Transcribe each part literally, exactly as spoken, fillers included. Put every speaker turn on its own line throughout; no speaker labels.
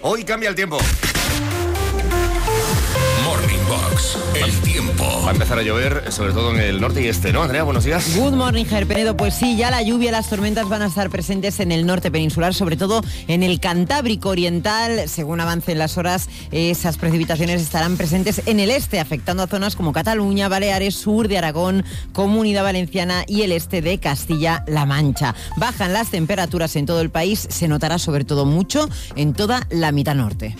Hoy cambia el tiempo.
Morning Box, el tiempo.
Va a empezar a llover, sobre todo en el norte y este, ¿no, Andrea? Buenos días.
Good morning, Ger Penedo. Pues sí, ya la lluvia, las tormentas van a estar presentes en el norte peninsular, sobre todo en el Cantábrico Oriental. Según avancen las horas, esas precipitaciones estarán presentes en el este, afectando a zonas como Cataluña, Baleares, sur de Aragón, Comunidad Valenciana y el este de Castilla-La Mancha. Bajan las temperaturas en todo el país, se notará sobre todo mucho en toda la mitad norte.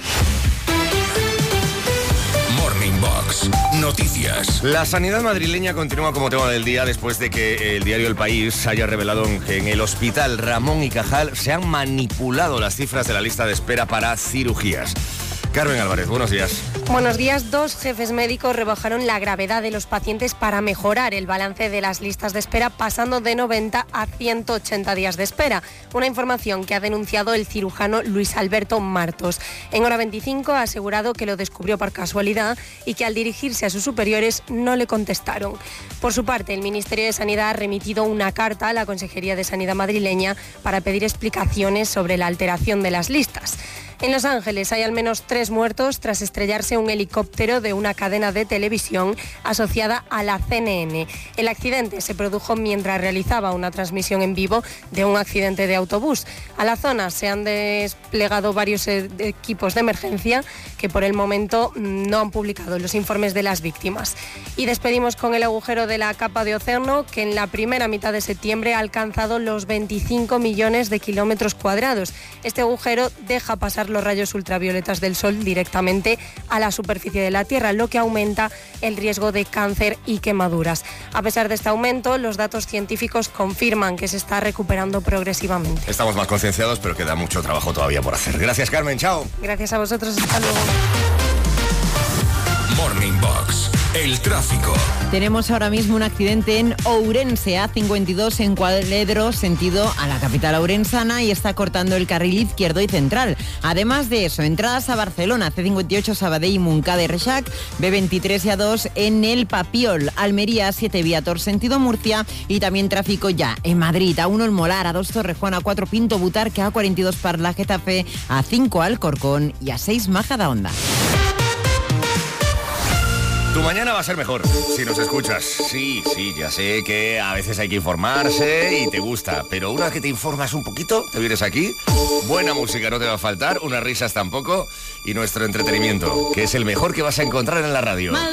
Box. Noticias.
La sanidad madrileña continúa como tema del día después de que el diario El País haya revelado que en el hospital Ramón y Cajal se han manipulado las cifras de la lista de espera para cirugías. Carmen Álvarez, buenos días.
Buenos días. Dos jefes médicos rebajaron la gravedad de los pacientes para mejorar el balance de las listas de espera, pasando de noventa a ciento ochenta días de espera. Una información que ha denunciado el cirujano Luis Alberto Martos. En Hora veinticinco ha asegurado que lo descubrió por casualidad y que al dirigirse a sus superiores no le contestaron. Por su parte, el Ministerio de Sanidad ha remitido una carta a la Consejería de Sanidad madrileña para pedir explicaciones sobre la alteración de las listas. En Los Ángeles hay al menos tres muertos tras estrellarse un helicóptero de una cadena de televisión asociada a la C N N. El accidente se produjo mientras realizaba una transmisión en vivo de un accidente de autobús. A la zona se han desplegado varios equipos de emergencia que por el momento no han publicado los informes de las víctimas. Y despedimos con el agujero de la capa de ozono, que en la primera mitad de septiembre ha alcanzado los veinticinco millones de kilómetros cuadrados. Este agujero deja pasar los rayos ultravioletas del sol directamente a la superficie de la Tierra, lo que aumenta el riesgo de cáncer y quemaduras. A pesar de este aumento, los datos científicos confirman que se está recuperando progresivamente.
Estamos más concienciados, pero queda mucho trabajo todavía por hacer. Gracias, Carmen. Chao.
Gracias a vosotros. Hasta luego.
Morning Box, el tráfico.
Tenemos ahora mismo un accidente en Ourense, A cincuenta y dos en Cualedro, sentido a la capital ourensana, y está cortando el carril izquierdo y central. Además de eso, entradas a Barcelona, C cincuenta y ocho Sabadell y Montcada y Reixac, B veintitrés y A dos en el Papiol, Almería, A siete Viator, sentido Murcia, y también tráfico ya en Madrid, A uno el Molar, A dos Torrejón, A cuatro Pinto Butarque, A cuarenta y dos Parla Getafe, A cinco Alcorcón y A seis Majadahonda.
Tu mañana va a ser mejor si nos escuchas. Sí, sí, ya sé que a veces hay que informarse y te gusta, pero una vez que te informas un poquito, te vienes aquí, buena música no te va a faltar, unas risas tampoco, y nuestro entretenimiento, que es el mejor que vas a encontrar en la radio.